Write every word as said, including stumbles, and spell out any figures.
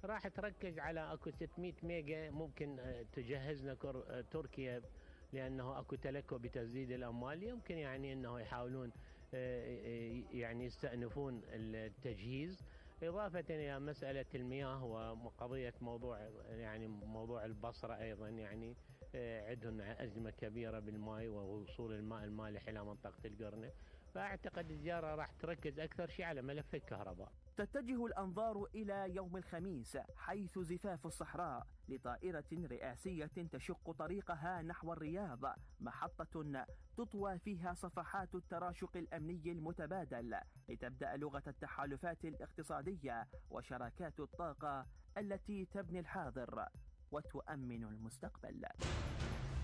راح تركز على اكو ستمئة ميجا ممكن تجهزنا تركيا، لانه اكو تلكؤ بتسديد الاموال. يمكن يعني انه يحاولون يعني يستأنفون التجهيز، إضافة إلى مسألة المياه وقضية موضوع يعني موضوع البصرة أيضا. يعني عندهم أزمة كبيرة بالماء ووصول الماء المالح إلى منطقة القرنة. فأعتقد الزيارة راح تركز أكثر شيء على ملف الكهرباء. تتجه الأنظار إلى يوم الخميس، حيث زفاف الصحراء لطائرة رئاسية تشق طريقها نحو الرياض، محطة تطوى فيها صفحات التراشق الأمني المتبادل لتبدأ لغة التحالفات الاقتصادية وشراكات الطاقة التي تبني الحاضر وتؤمن المستقبل.